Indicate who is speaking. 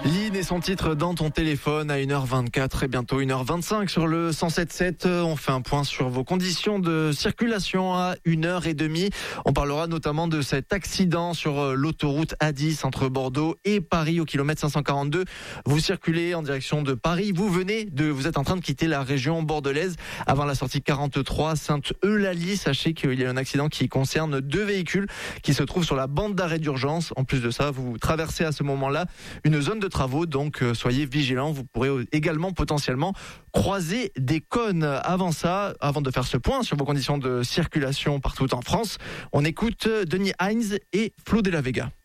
Speaker 1: Lynn et son titre dans ton téléphone à 1h24 et bientôt 1h25 sur le 107.7. On fait un point sur vos conditions de circulation à 1h30. On parlera notamment de cet accident sur l'autoroute A10 entre Bordeaux et Paris au kilomètre 542. Vous circulez en direction de Paris. Vous êtes en train de quitter la région bordelaise avant la sortie 43 Sainte-Eulalie. Sachez qu'il y a un accident qui concerne 2 véhicules qui se trouvent sur la bande d'arrêt d'urgence. En plus de ça, vous traversez à ce moment-là une zone de travaux, donc soyez vigilants. Vous pourrez également potentiellement croiser des cônes. Avant de faire ce point sur vos conditions de circulation partout en France, on écoute Denis Heinz et Flo de la Vega.